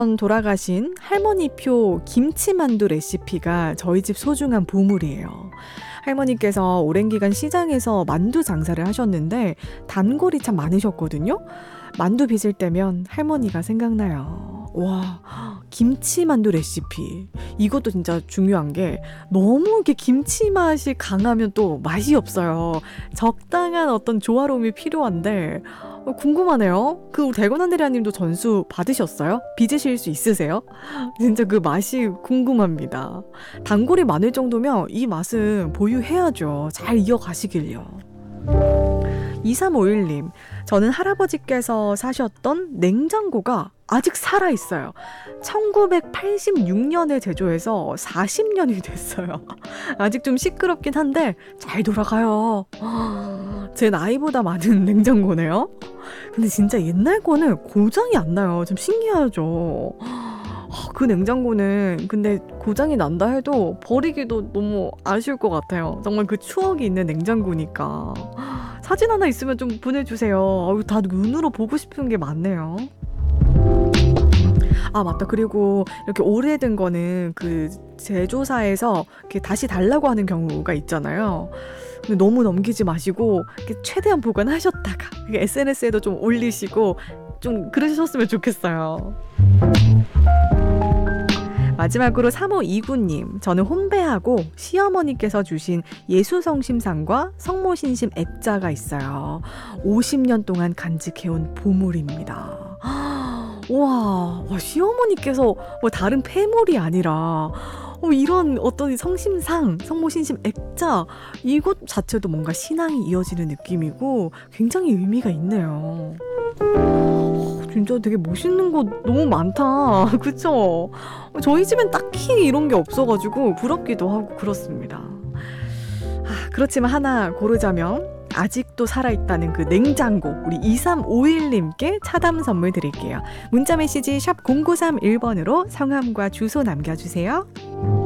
돌아가신 할머니표 김치만두 레시피가 저희 집 소중한 보물이에요. 할머니께서 오랜 기간 시장에서 만두 장사를 하셨는데 단골이 참 많으셨거든요. 만두 빚을 때면 할머니가 생각나요. 와, 김치만두 레시피. 이것도 진짜 중요한 게 너무 이렇게 김치 맛이 강하면 또 맛이 없어요. 적당한 어떤 조화로움이 필요한데 궁금하네요. 그 대건한 대리님도 전수 받으셨어요? 빚으실 수 있으세요? 진짜 그 맛이 궁금합니다. 단골이 많을 정도면 이 맛은 보유해야죠. 잘 이어가시길요. 2351님, 저는 할아버지께서 사셨던 냉장고가 아직 살아있어요. 1986년에 제조해서 40년이 됐어요. 아직 좀 시끄럽긴 한데 잘 돌아가요. 제 나이보다 많은 냉장고네요. 근데 진짜 옛날 거는 고장이 안 나요. 좀 신기하죠. 그 냉장고는 근데 고장이 난다 해도 버리기도 너무 아쉬울 것 같아요. 정말 그 추억이 있는 냉장고니까. 사진 하나 있으면 좀 보내주세요. 다 눈으로 보고 싶은 게 많네요. 아, 맞다. 그리고 이렇게 오래된 거는 그 제조사에서 이렇게 다시 달라고 하는 경우가 있잖아요. 근데 너무 넘기지 마시고 이렇게 최대한 보관하셨다가 SNS에도 좀 올리시고 좀 그러셨으면 좋겠어요. 마지막으로 3529님, 저는 혼배하고 시어머니께서 주신 예수성심상과 성모신심 액자가 있어요. 50년 동안 간직해온 보물입니다. 와, 시어머니께서 뭐 다른 폐물이 아니라 이런 어떤 성심상, 성모신심 액자, 이것 자체도 뭔가 신앙이 이어지는 느낌이고 굉장히 의미가 있네요. 진짜 되게 멋있는 거 너무 많다. 그쵸? 저희 집엔 딱히 이런 게 없어가지고 부럽기도 하고 그렇습니다. 그렇지만 하나 고르자면 아직도 살아있다는 그 냉장고, 우리 2351님께 차담 선물 드릴게요. 문자메시지 샵 0931번으로 성함과 주소 남겨주세요.